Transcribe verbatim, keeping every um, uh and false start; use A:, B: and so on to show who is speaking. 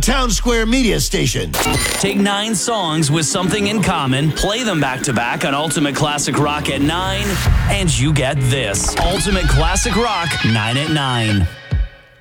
A: Town Square media station.
B: Take nine songs with something in common, play them back to back on Ultimate Classic Rock at nine, and you get this. Ultimate Classic Rock, nine at nine.